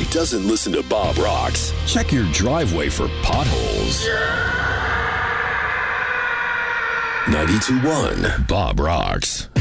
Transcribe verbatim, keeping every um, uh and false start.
doesn't listen to Bob Rocks, check your driveway for potholes. ninety-two point one Bob Rocks.